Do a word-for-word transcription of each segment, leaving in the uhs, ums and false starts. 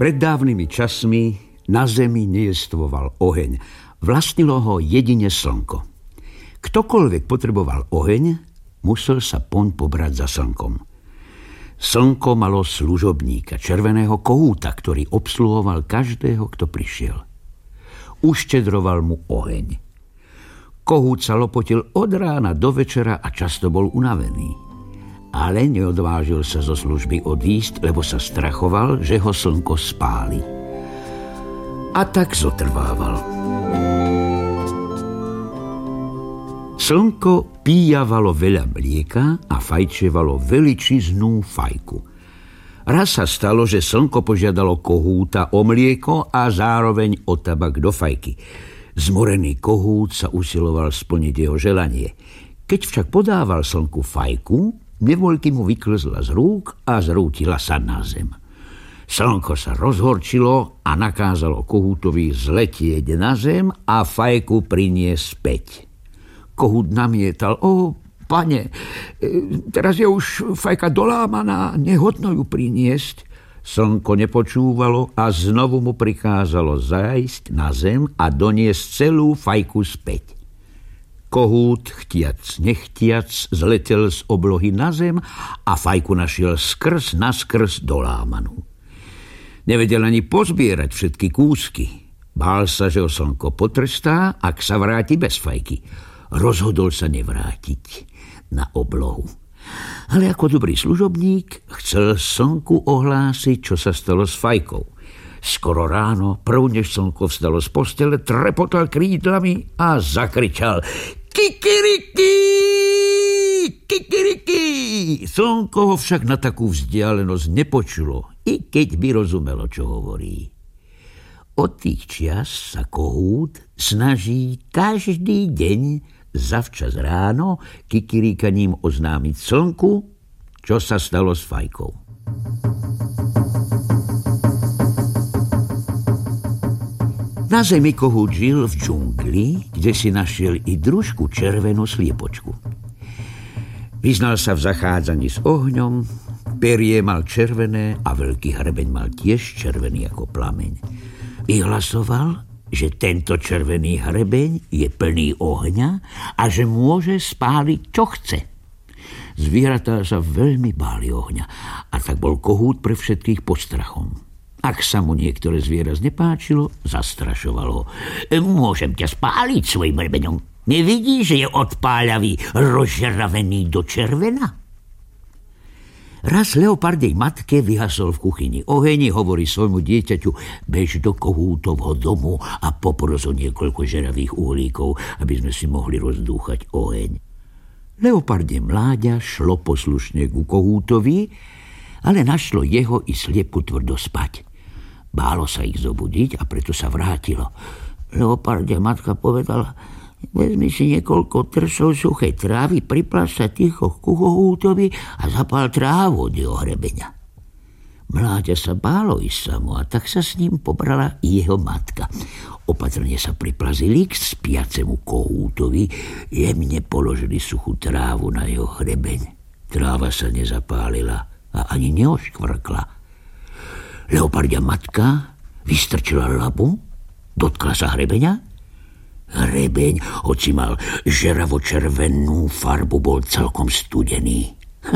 Pred dávnymi časmi na zemi nejestvoval oheň. Vlastnilo ho jedine slnko. Ktokoľvek potreboval oheň, musel sa poň pobrať za slnkom. Slnko malo služobníka, červeného kohúta, ktorý obsluhoval každého, kto prišiel. Uštedroval mu oheň. Kohút sa lopotil od rána do večera a často bol unavený. Ale neodvážil sa zo služby odísť, lebo sa strachoval, že ho slnko spáli. A tak zotrvával. Slnko píjavalo veľa mlieka a fajčevalo veličiznú fajku. Raz sa stalo, že slnko požiadalo kohúta o mlieko a zároveň o tabak do fajky. Zmorený kohút sa usiloval splniť jeho želanie. Keď však podával slnku fajku, nevoľky mu vyklzla z rúk a zrútila sa na zem. Slnko sa rozhorčilo a nakázalo kohútovi zletieť na zem a fajku priniesť späť. Kohút namietal: o, pane, teraz je už fajka dolámaná, nehodno ju priniesť. Slnko nepočúvalo a znovu mu prikázalo zájsť na zem a doniesť celú fajku späť. Kohút, chtiac nechtiac, zletel z oblohy na zem a fajku našiel skrz naskrz dolámanú. Nevedel ani pozbierať všetky kúsky. Bál sa, že ho slnko potrestá, ak sa vráti bez fajky. Rozhodol sa nevrátiť na oblohu. Ale ako dobrý služobník chcel slnku ohlásiť, čo sa stalo s fajkou. Skoro ráno, prv než slnko vstalo z postele, trepotal krídlami a zakričal: kikiriki, kikiriki! Slnko ho však na takú vzdialenosť nepočulo, i keď by rozumelo, čo hovorí. Od tých čias sa kohút snaží každý deň zavčas ráno kikiríkaním oznámiť slnku, čo sa stalo s fajkou. Na zemi kohút žil v džungli, kde si našiel i družku červenú sliepočku. Vyznal sa v zachádzaní s ohňom, perie mal červené a veľký hrebeň mal tiež červený ako plameň. Vyhlasoval, že tento červený hrebeň je plný ohňa a že môže spáliť, čo chce. Zvieratá sa veľmi báli ohňa a tak bol kohút pre všetkých pod strachom. Ak sa mu niektoré zviera znepáčilo, zastrašoval ho: môžem ťa spáliť svojim hrebeňom. Nevidíš, že je odpáľavý, rozžravený do červena? Raz leopardej matke vyhasol v kuchyni oheň, hovorí svojmu dieťaťu: bež do kohútovho domu a popros o niekoľko žeravých uhlíkov, aby sme si mohli rozdúchať oheň. Leopardie mláďa šlo poslušne ku kohútovi, ale našlo jeho i sliepu tvrdo spať. Bálo sa ich zobudiť a preto sa vrátilo. Leopardie matka povedala: vezmi si niekoľko trsov suchej trávy, pripláš sa ticho ku kohútovi a zapál trávu od jeho hrebeňa. Mláďa sa bálo ísť samo a tak sa s ním pobrala i jeho matka. Opatrne sa priplazili k spiacemu kohútovi, jemne položili suchú trávu na jeho hrebeň. Tráva sa nezapálila a ani neoškvrkla. Leopardia matka vystrčila labu, dotkla sa hrebeňa. Hrebeň, hoci mal žeravo-červenú farbu, bol celkom studený.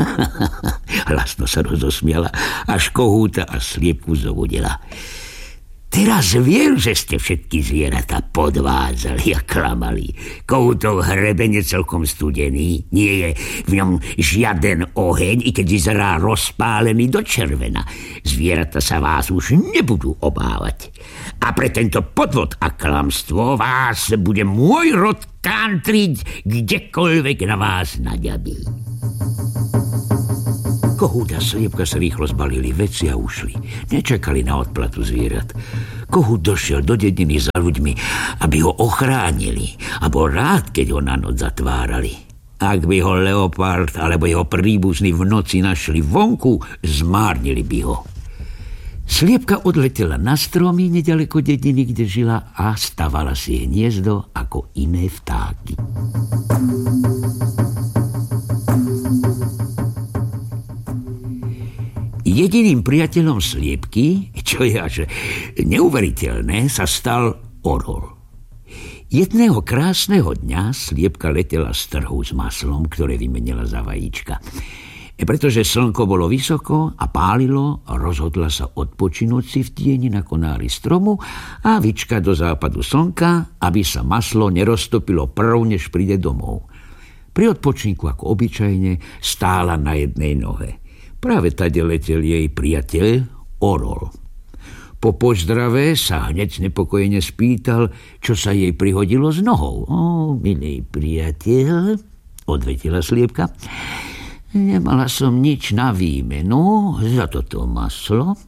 Hlasno sa rozosmiala, až kohúta a sliepku zovodila. Teraz viem, že ste všetky zvieratá podvádzali a klamali. Kohútov hrebeň je celkom studený. Nie je v ňom žiaden oheň, i keď vyzerá rozpálený do červena. Zvieratá sa vás už nebudú obávať. A pre tento podvod a klamstvo vás bude môj rod kantriť, kdekoľvek na vás naďabí. Kohút a sliepka sa rýchlo zbalili veci a ušli. Nečakali na odplatu zvierat. Kohút došiel do dediny za ľuďmi, aby ho ochránili, a bol rád, keď ho na noc zatvárali. Ak by ho leopard alebo jeho príbuzní v noci našli vonku, zmárnili by ho. Sliepka odletela na stromy nedaleko dediny, kde žila, a stavala si hniezdo ako iné vtáky. Jediným priateľom sliepky, čo je až neuveriteľné, sa stal orol. Jedného krásneho dňa sliepka letela z trhu s maslom, ktoré vymenila za vajíčka. Pretože slnko bolo vysoko a pálilo, rozhodla sa odpočinúť si v tieni na konári stromu a vyčkať do západu slnka, aby sa maslo neroztopilo prv, než príde domov. Pri odpočinku, ako obyčajne, stála na jednej nohe. Práve tade letel jej priateľ orol. Po pozdrave sa hneď nepokojene spýtal, čo sa jej prihodilo s nohou. Ó, milý priateľ, odvetila sliepka, nemala som nič na výmenu za toto maslo,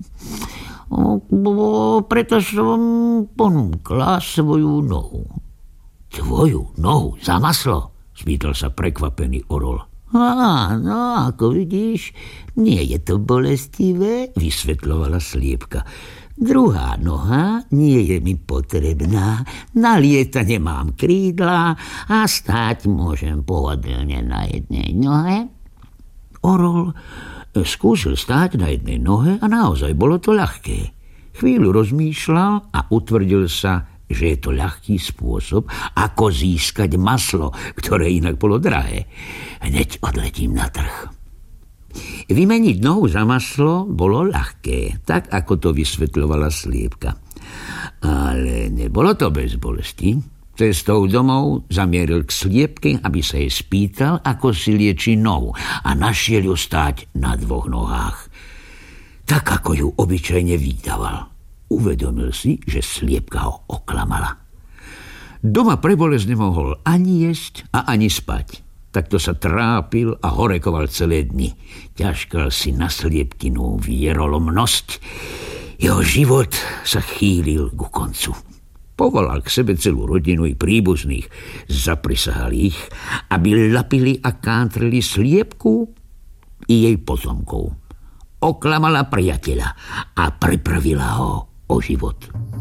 preto som ponúkla svoju nohu. Tvoju nohu za maslo? Spýtal sa prekvapený orol. Á, no, ako vidíš, nie je to bolestivé, vysvetľovala sliepka. Druhá noha nie je mi potrebná, na lietanie mám krídla a stáť môžem pohodlne na jednej nohe. Orol skúsil stáť na jednej nohe a naozaj bolo to ľahké. Chvíľu rozmýšľal a utvrdil sa, že je to ľahký spôsob, ako získať maslo, ktoré inak bolo drahé. Hneď odletím na trh. Vymeniť nohu za maslo bolo ľahké, tak ako to vysvetľovala sliepka. Ale nebolo to bez bolesti. Cestou domov zamieril k sliepke, aby sa jej spýtal, ako si lieči nohu, a našiel ju stáť na dvoch nohách. Tak, ako ju obyčajne vydával. Uvedomil si, že sliepka ho oklamala. Doma pre bolesť nemohol ani jesť a ani spať. Takto sa trápil a horekoval celé dni. Ťažkal si na sliepkinu vierolomnosť. Jeho život sa chýlil ku koncu. Povolal k sebe celú rodinu i príbuzných. Zaprisahal ich, aby lapili a kántrili sliepku i jej potomkov. Oklamala priateľa a pripravila ho o život.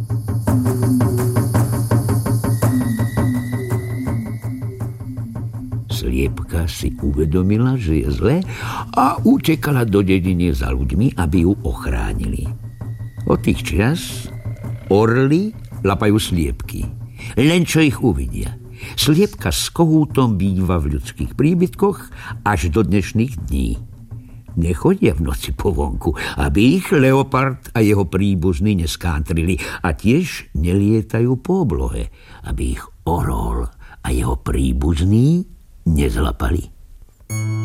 Sliepka si uvedomila, že je zle, a utekala do dediny za ľuďmi, aby ju ochránili. Od tých čias orly lapajú sliepky, len čo ich uvidia. Sliepka s kohútom býva v ľudských príbytkoch až do dnešných dní. Nechodia v noci po vonku, aby ich leopard a jeho príbuzní neskántrili, a tiež nelietajú po oblohe, aby ich orol a jeho príbuzní nezlapali.